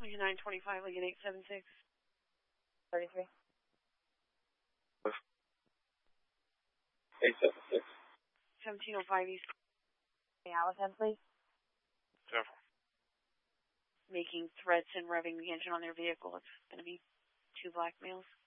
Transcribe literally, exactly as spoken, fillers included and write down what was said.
Lincoln nine twenty-five, Lincoln eight seven six. thirty-three. eight seven six. seventeen oh five East. Hey, Alice, please. Careful. Making threats and revving the engine on their vehicle. It's going to be two black males.